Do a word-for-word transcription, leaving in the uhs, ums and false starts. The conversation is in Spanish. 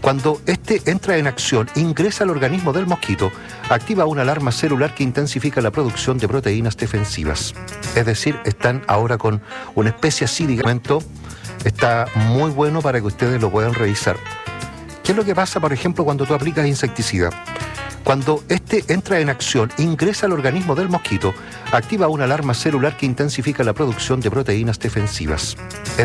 Cuando este entra en acción, ingresa al organismo del mosquito, activa una alarma celular que intensifica la producción de proteínas defensivas. Es decir, están ahora con una especie así, digamos, está muy bueno para que ustedes lo puedan revisar. ¿Qué es lo que pasa, por ejemplo, cuando tú aplicas insecticida? Cuando este entra en acción, ingresa al organismo del mosquito, activa una alarma celular que intensifica la producción de proteínas defensivas.